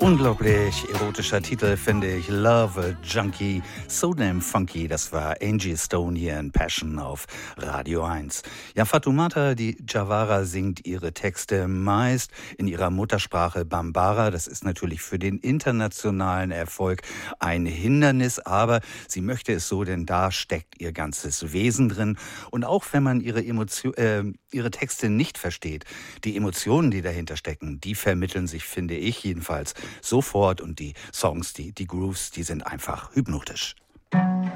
Unglaublich erotischer Titel, finde ich. Love Junkie, so damn funky. Das war Angie Stone hier in Passion auf Radio 1. Ja, Fatoumata Diawara singt ihre Texte meist in ihrer Muttersprache Bambara. Das ist natürlich für den internationalen Erfolg ein Hindernis, aber sie möchte es so, denn da steckt ihr ganzes Wesen drin. Und auch wenn man ihre Texte nicht versteht, die Emotionen, die dahinter stecken, die vermitteln sich, finde ich jedenfalls, sofort, und die Songs, die Grooves, die sind einfach hypnotisch.